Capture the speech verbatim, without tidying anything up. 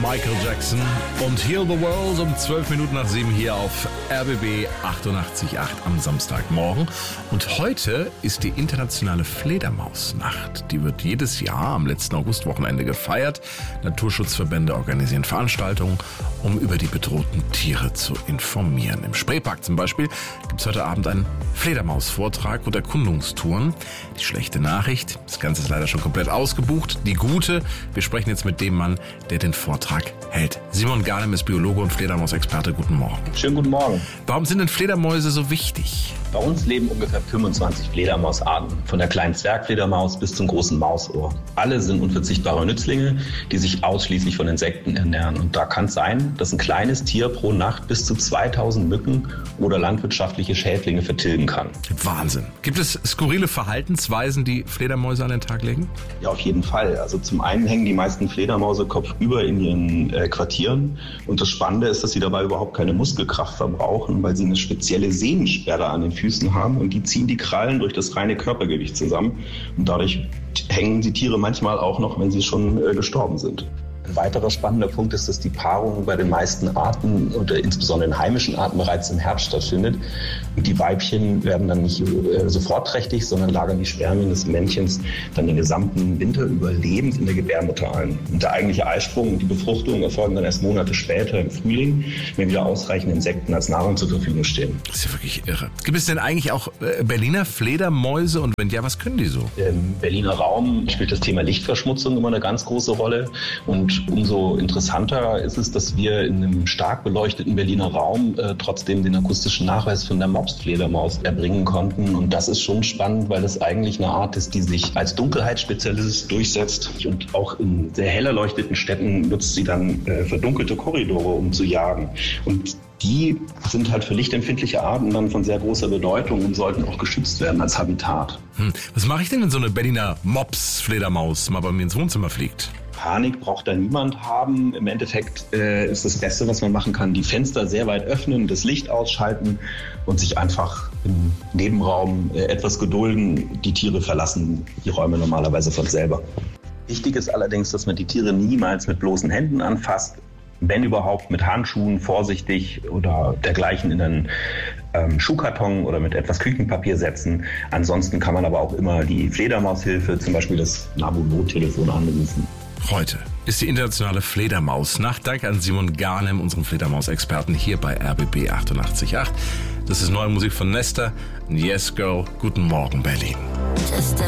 Michael Jackson und Heal the World um zwölf Minuten nach sieben hier auf R B B achtundachtzig Komma acht am Samstagmorgen. Und heute ist die internationale Fledermausnacht. Die wird jedes Jahr am letzten Augustwochenende gefeiert. Naturschutzverbände organisieren Veranstaltungen, um über die bedrohten Tiere zu informieren. Im Spreepark zum Beispiel gibt es heute Abend einen Fledermausvortrag und Erkundungstouren. Die schlechte Nachricht, das Ganze ist leider schon komplett ausgebucht. Die gute, wir sprechen jetzt mit dem Mann, der den Vortrag hält. Simon Garnem ist Biologe und Fledermausexperte. Guten Morgen. Schönen guten Morgen. Warum sind denn Fledermäuse so wichtig? Bei uns leben ungefähr fünfundzwanzig Fledermausarten, von der kleinen Zwergfledermaus bis zum großen Mausohr. Alle sind unverzichtbare Nützlinge, die sich ausschließlich von Insekten ernähren. Und da kann es sein, dass ein kleines Tier pro Nacht bis zu zweitausend Mücken oder landwirtschaftliche Schädlinge vertilgen kann. Wahnsinn. Gibt es skurrile Verhaltensweisen, die Fledermäuse an den Tag legen? Ja, auf jeden Fall. Also zum einen hängen die meisten Fledermäuse kopfüber in ihren äh, Quartieren. Und das Spannende ist, dass sie dabei überhaupt keine Muskelkraft verbrauchen, weil sie eine spezielle Sehnensperre an den Füßen haben und die ziehen die Krallen durch das reine Körpergewicht zusammen. Und dadurch hängen die Tiere manchmal auch noch, wenn sie schon äh, gestorben sind. Ein weiterer spannender Punkt ist, dass die Paarung bei den meisten Arten und insbesondere in heimischen Arten bereits im Herbst stattfindet. Und die Weibchen werden dann nicht äh, sofort trächtig, sondern lagern die Spermien des Männchens dann den gesamten Winter über lebend in der Gebärmutter ein. Und der eigentliche Eisprung und die Befruchtung erfolgen dann erst Monate später im Frühling, wenn wieder ausreichend Insekten als Nahrung zur Verfügung stehen. Das ist ja wirklich irre. Gibt es denn eigentlich auch äh, Berliner Fledermäuse und wenn ja, was können die so? Im Berliner Raum spielt das Thema Lichtverschmutzung immer eine ganz große Rolle und umso interessanter ist es, dass wir in einem stark beleuchteten Berliner Raum äh, trotzdem den akustischen Nachweis von der Mopsfledermaus erbringen konnten. Und das ist schon spannend, weil es eigentlich eine Art ist, die sich als Dunkelheitsspezialist durchsetzt. Und auch in sehr hell erleuchteten Städten nutzt sie dann äh, verdunkelte Korridore, um zu jagen. Und die sind halt für lichtempfindliche Arten dann von sehr großer Bedeutung und sollten auch geschützt werden als Habitat. Hm. Was mache ich denn, wenn so eine Berliner Mops-Fledermaus mal bei mir ins Wohnzimmer fliegt? Panik braucht da niemand haben. Im Endeffekt äh, ist das Beste, was man machen kann, die Fenster sehr weit öffnen, das Licht ausschalten und sich einfach im Nebenraum äh, etwas gedulden. Die Tiere verlassen die Räume normalerweise von selber. Wichtig ist allerdings, dass man die Tiere niemals mit bloßen Händen anfasst. Wenn überhaupt mit Handschuhen vorsichtig oder dergleichen in einen ähm, Schuhkarton oder mit etwas Küchenpapier setzen. Ansonsten kann man aber auch immer die Fledermaushilfe, zum Beispiel das Nabu-Nottelefon anrufen. Heute ist die internationale Fledermausnacht. Danke an Simon Garnem, unserem Fledermausexperten hier bei R B B achtundachtzig Komma acht. Das ist neue Musik von Nesta, Yes Girl. Guten Morgen, Berlin. Just a